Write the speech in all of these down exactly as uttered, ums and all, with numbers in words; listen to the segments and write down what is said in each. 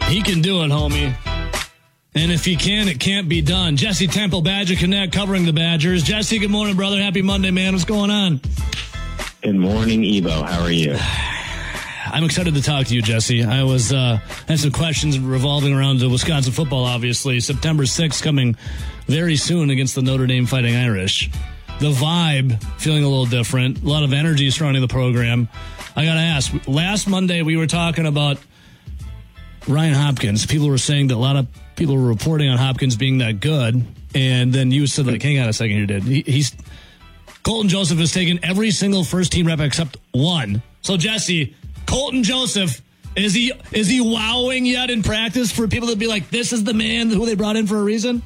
He can do it, homie. And if he can, it can't be done. Jesse Temple, Badger Connect, covering the Badgers. Jesse, good morning, brother. Happy Monday, man. What's going on? Good morning, Evo. How are you? I'm excited to talk to you, Jesse. I was uh, had some questions revolving around Wisconsin football, obviously. September sixth coming very soon against the Notre Dame Fighting Irish. The vibe feeling a little different. A lot of energy surrounding the program. I got to ask, last Monday we were talking about Ryan Hopkins. People were saying that a lot of people were reporting on Hopkins being that good. And then you said, like, hang on a second, you did. He, he's Colton Joseph has taken every single first-team rep except one. So, Jesse, Colton Joseph, is he is he wowing yet in practice for people to be like, this is the man who they brought in for a reason?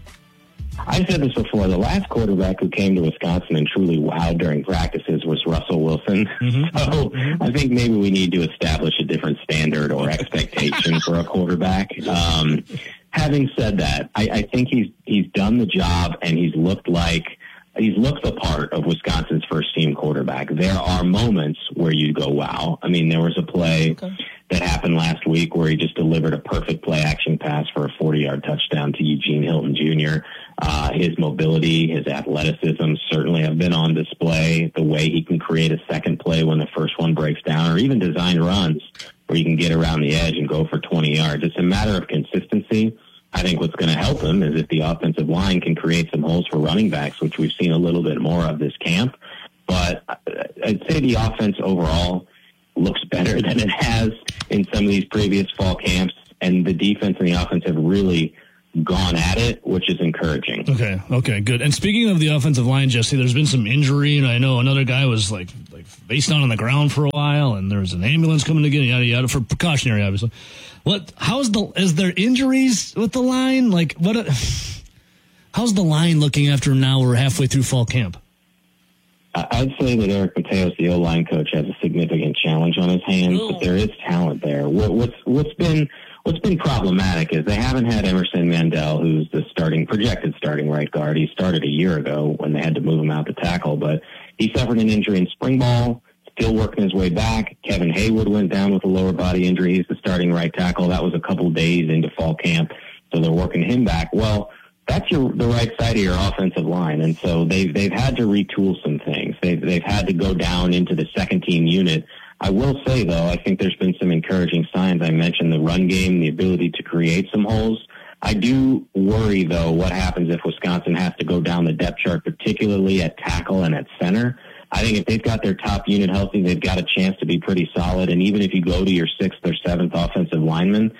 I said this before. The last quarterback who came to Wisconsin and truly wowed during practices was Russell Wilson. Mm-hmm. So mm-hmm. I think maybe we need to establish a different standard or expectation for a quarterback. Um, having said that, I, I think he's he's done the job and he's looked like he's looked the part of Wisconsin's first team quarterback. There are moments where you go, wow. I mean, there was a play okay. that happened last week where he just delivered a perfect play action pass for a forty-yard touchdown to Eugene Hilton Junior Uh, his mobility, his athleticism certainly have been on display. The way he can create a second play when the first one breaks down, or even design runs where you can get around the edge and go for twenty yards. It's a matter of consistency. I think what's going to help him is if the offensive line can create some holes for running backs, which we've seen a little bit more of this camp. But I'd say the offense overall looks better than it has in some of these previous fall camps, and the defense and the offense have really gone at it, which is encouraging. Okay, okay, good. And speaking of the offensive line, Jesse, there's been some injury, and I know another guy was like like face down on the ground for a while, and there was an ambulance coming to get him, yada yada, for precautionary, obviously. What? How's the? Is there injuries with the line? Like what? A, how's the line looking after now we're halfway through fall camp? I'd say that Eric Mateos, the O-line coach, has a significant challenge on his hands, oh. but there is talent there. What, what's what's been What's been problematic is they haven't had Emerson Mandel, who's the starting, projected starting right guard. He started a year ago when they had to move him out to tackle, but he suffered an injury in spring ball, still working his way back. Kevin Haywood went down with a lower body injury. He's the starting right tackle. That was a couple days into fall camp, so they're working him back. Well, that's your the right side of your offensive line, and so they've, they've had to retool some things. They've, they've had to go down into the second team unit. I will say, though, I think there's been some encouraging signs. I mentioned the run game, the ability to create some holes. I do worry, though, what happens if Wisconsin has to go down the depth chart, particularly at tackle and at center. I think if they've got their top unit healthy, they've got a chance to be pretty solid. And even if you go to your sixth or seventh offensive lineman,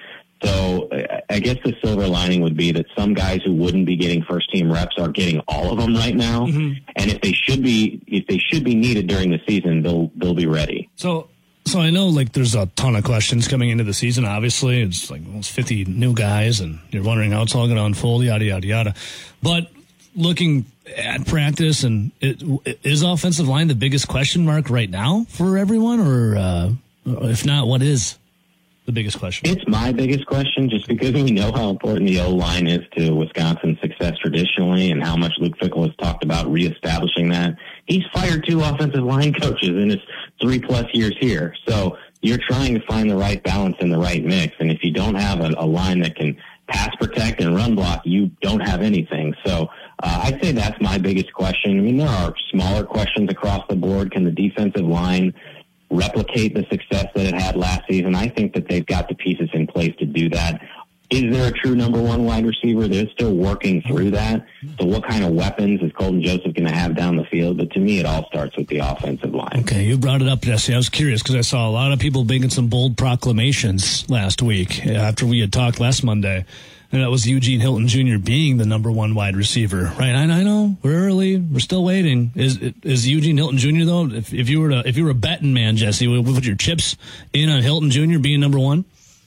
so I guess the silver lining would be that some guys who wouldn't be getting first-team reps are getting all of them right now. Mm-hmm. And if they should be, if they should be needed during the season, they'll they'll be ready. So, so I know like there's a ton of questions coming into the season. Obviously, it's like almost fifty new guys, and you're wondering how it's all going to unfold. Yada yada yada. But looking at practice, and it, is offensive line the biggest question mark right now for everyone, or uh, if not, what is the biggest question? It's my biggest question, just because we know how important the O-line is to Wisconsin's success traditionally and how much Luke Fickell has talked about reestablishing that. He's fired two offensive line coaches in his three-plus years here. So you're trying to find the right balance and the right mix. And if you don't have a, a line that can pass protect and run block, you don't have anything. So uh, I'd say that's my biggest question. I mean, there are smaller questions across the board. Can the defensive line replicate the success that it had last season? I think that they've got the pieces in place to do that. Is there a true number one wide receiver? They're still working through that. So what kind of weapons is Colton Joseph going to have down the field? But to me, it all starts with the offensive line. Okay, you brought it up, Jesse. I was curious because I saw a lot of people making some bold proclamations last week after we had talked last Monday. And that was Eugene Hilton Junior being the number one wide receiver, right? I, I know we're early, we're still waiting. Is is Eugene Hilton Junior though? If, if you were to, if you were a betting man, Jesse, would you put your chips in on Hilton Junior being number one?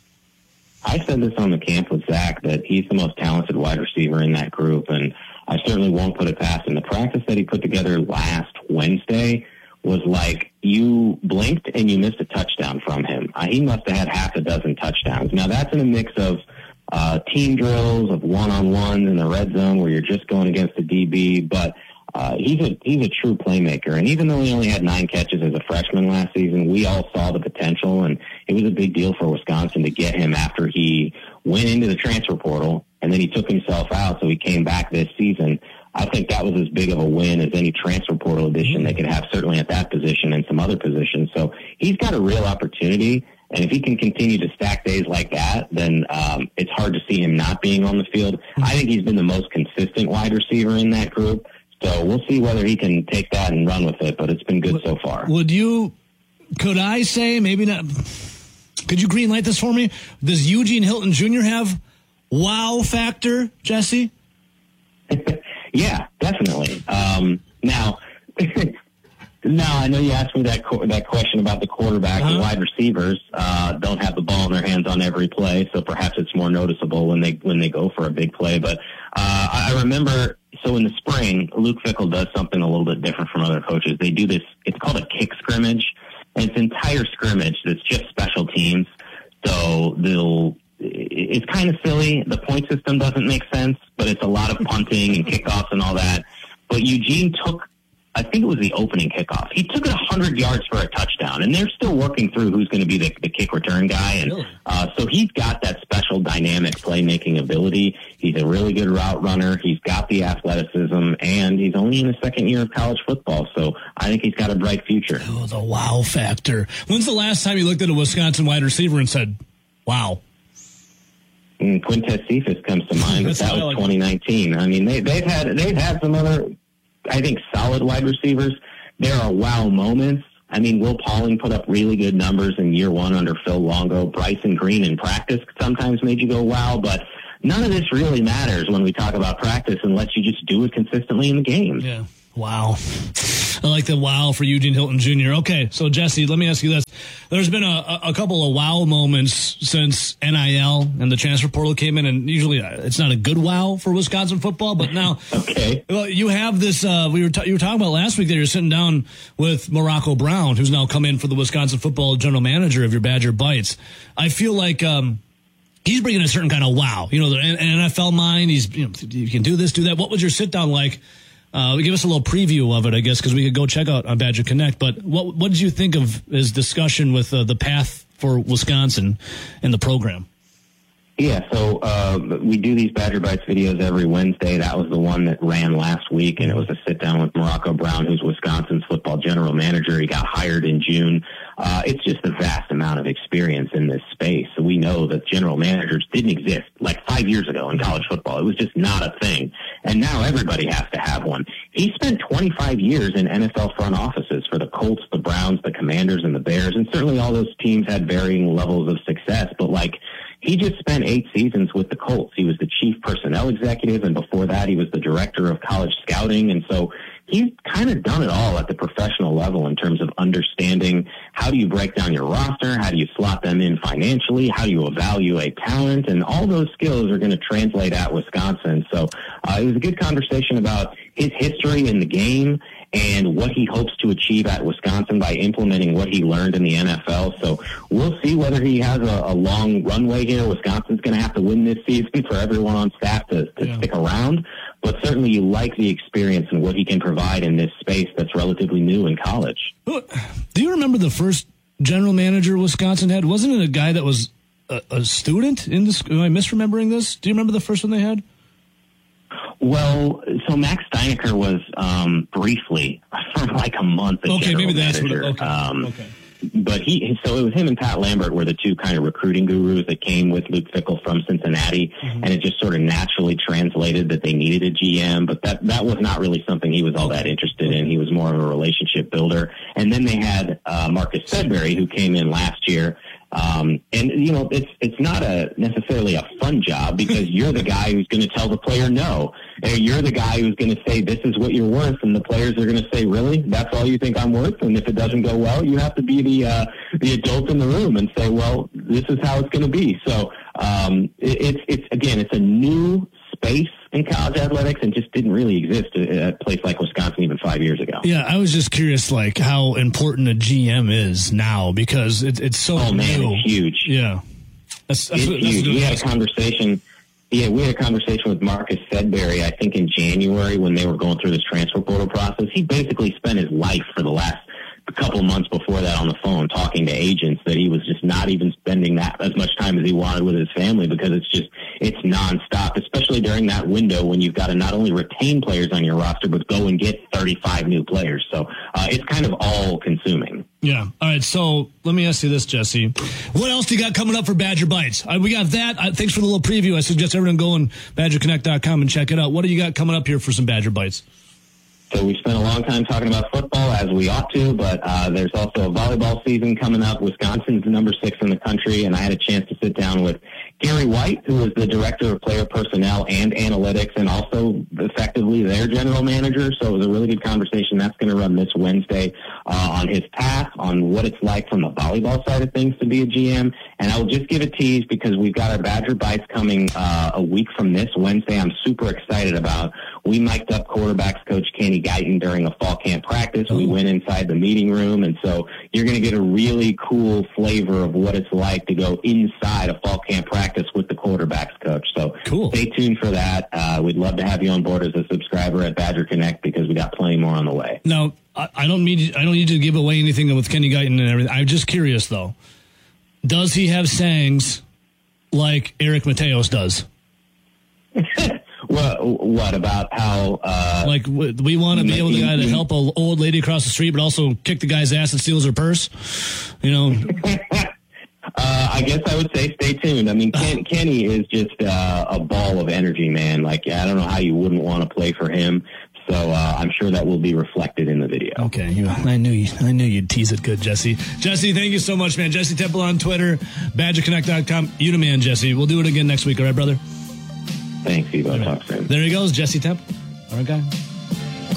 I said this on the camp with Zach that he's the most talented wide receiver in that group, and I certainly won't put it past him. The practice that he put together last Wednesday was like you blinked and you missed a touchdown from him. Uh, he must have had half a dozen touchdowns. Now that's in a mix of Uh, team drills, of one-on-ones in the red zone where you're just going against the D B. But uh, he's a he's a true playmaker. And even though he only had nine catches as a freshman last season, we all saw the potential, and it was a big deal for Wisconsin to get him after he went into the transfer portal, and then he took himself out, so he came back this season. I think that was as big of a win as any transfer portal addition they could have, certainly at that position and some other positions. So he's got a real opportunity, and if he can continue to stack days like that, then um, it's hard to see him not being on the field. I think he's been the most consistent wide receiver in that group, so we'll see whether he can take that and run with it, but it's been good so far. Would you, could I say, maybe not, could you green light this for me? Does Eugene Hilton Junior have wow factor, Jesse? Yeah, definitely. Um, now, now I know you asked me that co- that question about the quarterback. Uh-huh. The wide receivers uh, don't have the ball in their hands on every play, so perhaps it's more noticeable when they when they go for a big play. But uh, I remember, so in the spring, Luke Fickell does something a little bit different from other coaches. They do this. It's called a kick scrimmage, and it's an entire scrimmage that's just special teams. So they'll. It's kind of silly. The point system doesn't make sense, but it's a lot of punting and kickoffs and all that. But Eugene took, I think it was the opening kickoff. He took it one hundred yards for a touchdown, and they're still working through who's going to be the, the kick return guy. And really? uh, so he's got that special dynamic playmaking ability. He's a really good route runner. He's got the athleticism, and he's only in the second year of college football. So I think he's got a bright future. Oh, the wow factor. When's the last time you looked at a Wisconsin wide receiver and said, wow? Quintez Cephas comes to mind, but that was twenty nineteen. I mean, they, they've had they've had some other, I think, solid wide receivers. There are wow moments. I mean, Will Pauling put up really good numbers in year one under Phil Longo. Bryson Green in practice sometimes made you go wow, but none of this really matters when we talk about practice unless you just do it consistently in the game. Yeah. Wow. I like the wow for Eugene Hilton Junior Okay, so Jesse, let me ask you this. There's been a, a couple of wow moments since N I L and the transfer portal came in, and usually it's not a good wow for Wisconsin football, but now okay. Well, you have this, uh, we were t- you were talking about last week that you're sitting down with Morocco Brown, who's now come in for the Wisconsin football general manager of your Badger Bites. I feel like um, he's bringing a certain kind of wow. You know, an N F L mind, he's, you know, you can do this, do that. What was your sit-down like? Uh, give us a little preview of it, I guess, because we could go check out on Badger Connect. But what what did you think of his discussion with uh, the path for Wisconsin in the program? Yeah, so uh, we do these Badger Bites videos every Wednesday. That was the one that ran last week, and it was a sit-down with Morocco Brown, who's Wisconsin's football general manager. He got hired in June. Uh, it's just a vast amount of experience in this space. So we know that general managers didn't exist like five years ago in college football. It was just not a thing. And now everybody has to have one. He spent twenty-five years in N F L front offices for the Colts, the Browns, the Commanders, and the Bears. And certainly all those teams had varying levels of success. But like, he just spent eight seasons with the Colts. He was the chief personnel executive, and before that, he was the director of college scouting. And so he's kind of done it all at the professional level in terms of understanding how do you break down your roster, how do you slot them in financially, how do you evaluate talent, and all those skills are going to translate at Wisconsin. So uh, it was a good conversation about his history in the game and what he hopes to achieve at Wisconsin by implementing what he learned in the N F L. So we'll see whether he has a, a long runway here. Wisconsin's going to have to win this season for everyone on staff to, to yeah. stick around. But certainly you like the experience and what he can provide in this space that's relatively new in college. Do you remember the first general manager Wisconsin had? Wasn't it a guy that was a, a student in this? Am I misremembering this? Do you remember the first one they had? Well, so Max Steinecker was um, briefly for like a month. A okay, maybe that's manager. what. Okay. Um, okay. But he, so it was him and Pat Lambert were the two kind of recruiting gurus that came with Luke Fickell from Cincinnati, mm-hmm. and it just sort of naturally translated that they needed a G M. But that that was not really something he was all that interested in. He was more of a relationship builder. And then they had uh, Marcus Sedbury, who came in last year. Um, and, you know, it's it's not a necessarily a fun job because you're the guy who's going to tell the player no. And you're the guy who's going to say, this is what you're worth. And the players are going to say, really? That's all you think I'm worth? And if it doesn't go well, you have to be the uh, the adult in the room and say, well, this is how it's going to be. So um, it, it's, it's, again, it's a new space in college athletics and just didn't really exist at a place like Wisconsin even five years ago. Yeah, I was just curious, like, how important a G M is now because it, it's so oh, man, new. It's huge. Yeah. That's, that's it's what, huge. that's we had a conversation. Yeah, we had a conversation with Marcus Sedbury, I think in January when they were going through this transfer portal process. He basically spent his life for the last a couple months before that on the phone talking to agents that he was just not even spending that as much time as he wanted with his family because it's just, it's nonstop, especially during that window when you've got to not only retain players on your roster, but go and get thirty-five new players. So uh, it's kind of all consuming. Yeah. All right. So let me ask you this, Jesse. What else do you got coming up for Badger Bites? Uh, we got that. Uh, thanks for the little preview. I suggest everyone go on badger connect dot com and check it out. What do you got coming up here for some Badger Bites? So we spent a long time talking about football, as we ought to, but uh, there's also a volleyball season coming up. Wisconsin's number six in the country, and I had a chance to sit down with Gary White, who is the director of player personnel and analytics, and also effectively their general manager. So it was a really good conversation. That's going to run this Wednesday uh, on his path, on what it's like from the volleyball side of things to be a G M. And I will just give a tease because we've got our Badger Bites coming uh, a week from this Wednesday. I'm super excited about. We mic'd up quarterbacks coach Kenny Guyton during a fall camp practice. We went inside the meeting room, and so you're going to get a really cool flavor of what it's like to go inside a fall camp practice with the quarterbacks coach. So cool. Stay tuned for that. Uh, we'd love to have you on board as a subscriber at Badger Connect because we got plenty more on the way. Now, I, I don't need I don't need to give away anything with Kenny Guyton and everything. I'm just curious though. Does he have sayings like Eric Mateos does? What, what about how... Uh, like, we want to be able to, guy to help an old lady across the street, but also kick the guy's ass and steals her purse? You know? uh, I guess I would say stay tuned. I mean, Ken, Kenny is just uh, a ball of energy, man. Like, I don't know how you wouldn't want to play for him. So uh, I'm sure that will be reflected in the video. Okay, you, I knew you, I knew you'd tease it good, Jesse. Jesse, thank you so much, man. Jesse Temple on Twitter, badger connect dot com. You the man, Jesse. We'll do it again next week, all right, brother? Thanks, Evo. Talk soon. There he goes, Jesse Temple. All right, guy.